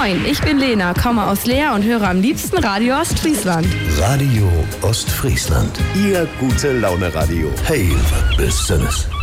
Moin, ich bin Lena, komme aus Leer und höre am liebsten Radio Ostfriesland. Radio Ostfriesland. Ihr gute Laune Radio. Hey, was bist du das?